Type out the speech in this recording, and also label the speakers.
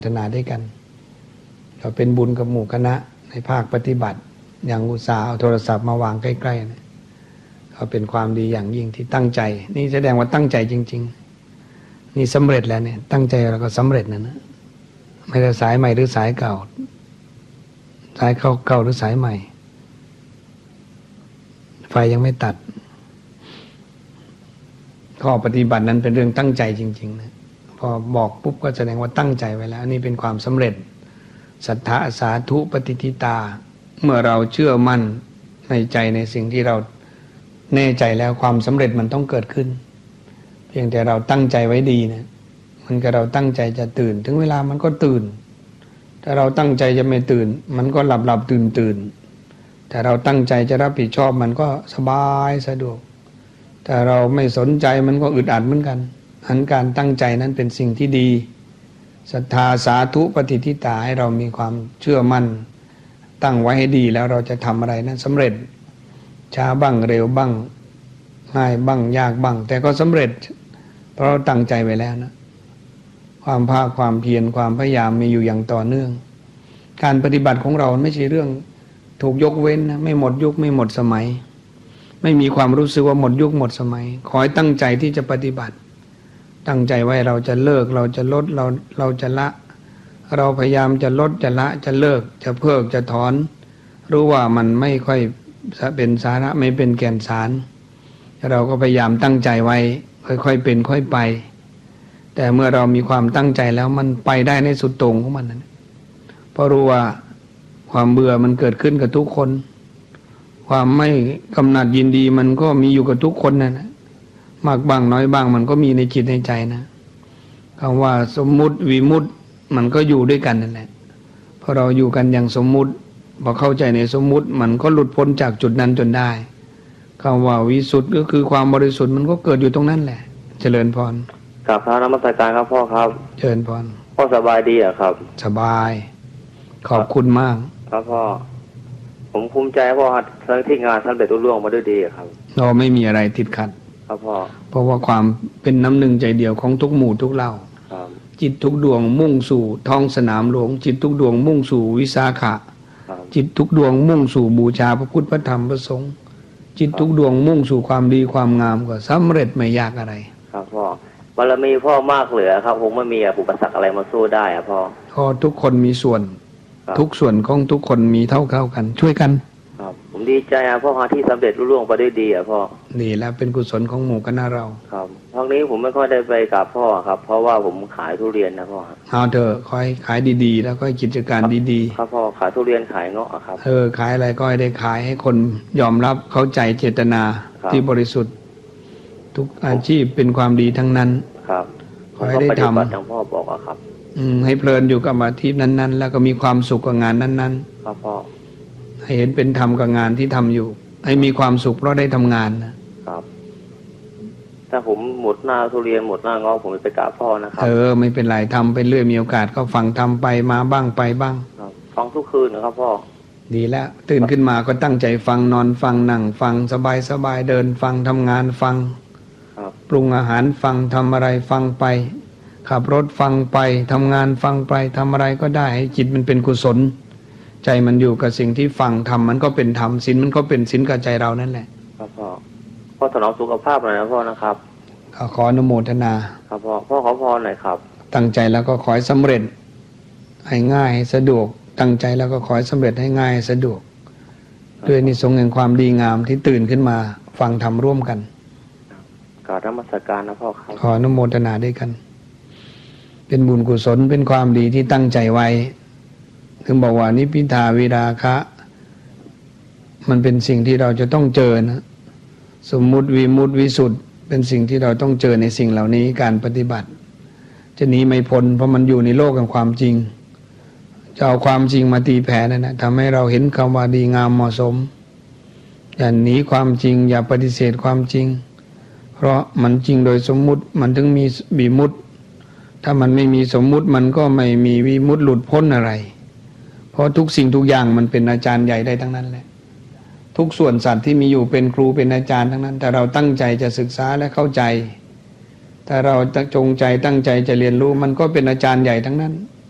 Speaker 1: พัฒนาด้วยกันเราเป็นบุญกับหมู่คณะในภาคปฏิบัติอย่างอุตสาห์เอาโทรศัพท์มาวางใกล้ๆนะก็เป็นความดีอย่างยิ่งที่ตั้งใจนี่แสดงว่าตั้งใจจริงๆนี่สำเร็จแล้วเนี่ยตั้งใจเราก็สำเร็จนะไม่ได้สายใหม่หรือสายเก่าสายเก่าหรือสายใหม่ไฟยังไม่ตัดข้อปฏิบัตินั้นเป็นเรื่องตั้งใจจริงๆนะพอบอกปุ๊บก็แสดงว่าตั้งใจไว้แล้วนี่เป็นความสำเร็จศรัทธาสาธุปฏิทิตาเมื่อเราเชื่อมั่นในใจในสิ่งที่เราแน่ใจแล้วความสำเร็จมันต้องเกิดขึ้นเพียงแต่เราตั้งใจไว้ดีนะมันก็เราตั้งใจจะตื่นถึงเวลามันก็ตื่นถ้าเราตั้งใจจะไม่ตื่นมันก็หลับตื่นแต่เราตั้งใจจะรับผิดชอบมันก็สบายสะดวกแต่เราไม่สนใจมันก็อึดอัดเหมือนกันอันการตั้งใจนั้นเป็นสิ่งที่ดีศรัทธาสาธุปฏิทิตาให้เรามีความเชื่อมั่นตั้งไว้ให้ดีแล้วเราจะทำอะไรนั้นสำเร็จช้าบ้างเร็วบ้างง่ายบ้างยากบ้างแต่ก็สำเร็จเพราะเราตั้งใจไว้แล้วนะความภาคความเพียรความพยายามมีอยู่อย่างต่อเนื่องการปฏิบัติของเราไม่ใช่เรื่องถูกยกเว้นนะไม่หมดยุคไม่หมดสมัยไม่มีความรู้สึกว่าหมดยุคหมดสมัยขอให้ตั้งใจที่จะปฏิบัติตั้งใจไว้เราจะเลิกเราจะลดเราจะละเราพยายามจะลดจะละจะเลิกจะเพิกจะถอนรู้ว่ามันไม่ค่อยเป็นสาระไม่เป็นแก่นสารเราก็พยายามตั้งใจไว้ค่อยๆเป็นค่อยไปแต่เมื่อเรามีความตั้งใจแล้วมันไปได้ในสุดโต่งของมันนะเพราะรู้ว่าความเบื่อมันเกิดขึ้นกับทุกคนความไม่กำหนัดยินดีมันก็มีอยู่กับทุกคนนะมากบ้างน้อยบ้างมันก็มีในจิตในใจนะคำว่าสมมุติวิมุตติมันก็อยู่ด้วยกันนั่นแหละเพราะเราอยู่กันอย่างสมมุติพอเข้าใจในสมมุติมันก็หลุดพ้นจากจุดนั้นจนได้คำว่าวิสุทธิ์ก็คือความบริสุทธิ์มันก็เกิดอยู่ตรงนั้นแหละเจริญพร
Speaker 2: กราบพระนมัสการครับพ่อครับ
Speaker 1: เจริญพร
Speaker 2: พ่อสบายดีอะครับ
Speaker 1: สบายขอบคุณมาก
Speaker 2: ครับพ่อผมภูมิใจพ่อทั้งที่งานท่านไปรุ่งเรืองมาด้วยดีครับ
Speaker 1: เราไม่มีอะไรติดขัด
Speaker 2: ครับพ่อ
Speaker 1: เพราะว่าความเป็นน้ำหนึ่งใจเดียวของทุกหมู่ทุกเหล่าจิตทุกดวงมุ่งสู่ท้องสนามหลวงจิตทุกดวงมุ่งสู่วิสาขะจิตทุกดวงมุ่งสู่บูชาพระพุทธพระธรรมพระสงฆ์จิตทุกดวงมุ่งสู่ความดีความงามก็สำเร็จไม่ยากอะไร
Speaker 2: ครับพ่อบารมีพ่อมากเหลือครับผมไม่มีอุปสรรคอะไรมาสู้ได้อะพ่อ
Speaker 1: ทุกคนมีส่วนทุกส่วนของทุกคนมีเท่ากันช่วยกัน
Speaker 2: ครับผมดีใจพ่อที่สำเร็จรุ่งเรืองไปได้ดีพ่อ
Speaker 1: นี่แล้วเป็นกุศลของหมู่คณะเรา
Speaker 2: ครับครั้งนี้ผมไม่ค่อยได้ไปกับพ่อครับเพราะว่าผมขายทุเรียนนะพ่อ
Speaker 1: เอาเถอะคอยขายดีๆแล้วก็กิจการดี
Speaker 2: ๆครับพ่อขายทุเรียนขายเงาะครับ
Speaker 1: ขายอะไรก็ให้ได้ขายให้คนยอมรับเข้าใจเจตนาที่บริสุทธิ์ทุกอาชีพเป็นความดีทั้งนั้น
Speaker 2: ครับ
Speaker 1: ขอให้ได้ทำ
Speaker 2: อย่างพ่อบอกครับ
Speaker 1: ให้เพลินอยู่กับอาชีพนั้นๆแล้วก็มีความสุขกับงานนั้น
Speaker 2: ๆครับพ่อ
Speaker 1: ให้เห็นเป็นธรรมกับงานที่ทำอยู่ให้มีความสุขเพราะได้ทำงาน
Speaker 2: นะครับถ้าผมหมดหน้าทุเรียนหมดหน้าเงาะผมไปกราบพ่อนะครับ
Speaker 1: ไม่เป็นไรทำไปเรื่อยมีโอกาสก็ฟังทำไปมาบ้างไปบ้าง
Speaker 2: ฟังทุกคืนนะครับพ่อ
Speaker 1: ดีแล้วตื่นขึ้นมาก็ตั้งใจฟังนอนฟังนั่งฟังสบายเดินฟังทำงานฟังปรุงอาหารฟังทำอะไรฟังไปขับรถฟังไปทำงานฟังไปทำอะไรก็ได้ให้จิตมันเป็นกุศลใจมันอยู่กับสิ่งที่ฟังทำมันก็เป็นธรรมศีลมันก็เป็นศีลกับใจเรานั่นแหละ
Speaker 2: ครับพ่อถนอมสุขภาพหน่อยนะพ่อนะครับ
Speaker 1: ขออนุโมทนา
Speaker 2: ครับพ่อขอพรหน่อยครับ
Speaker 1: ตั้งใจแล้วก็ขอให้สำเร็จให้ง่ายให้สะดวกตั้งใจแล้วก็ขอให้สำเร็จให้ง่ายให้สะดวกด้วยนิสงส์แห่งความดีงามที่ตื่นขึ้นมาฟังธรรมร่วมกัน
Speaker 2: กราบนมัสการนะพ่อครับ
Speaker 1: ขออนุโมทนาด้วยกันเป็นบุญกุศลเป็นความดีที่ตั้งใจไว้ถึงบอกว่านิพพิทาวิราคะมันเป็นสิ่งที่เราจะต้องเจอนะสมมุติวิมุตติวิสุทธิ์เป็นสิ่งที่เราต้องเจอในสิ่งเหล่านี้การปฏิบัติจะหนีไม่พ้นเพราะมันอยู่ในโลกแห่งความจริงจะเอาความจริงมาตีแผ่นั่นนะทำให้เราเห็นคำว่าดีงามเหมาะสมอย่าหนีความจริงอย่าปฏิเสธความจริงเพราะมันจริงโดยสมมุติมันถึงมีวิมุตติถ้ามันไม่มีสมมุติมันก็ไม่มีวิมุตติหลุดพ้นอะไรเพราะทุกสิ่งทุกอย่างมันเป็นอาจารย์ใหญ่ได้ทั้งนั้นแหละทุกส่วนสัตว์ที่มีอยู่เป็นครูเป็นอาจารย์ทั้งนั้นแต่เราตั้งใจจะศึกษาและเข้าใจถ้าเราจงใจตั้งใจจะเรียนรู้มันก็เป็นอาจารย์ใหญ่ทั้งนั้น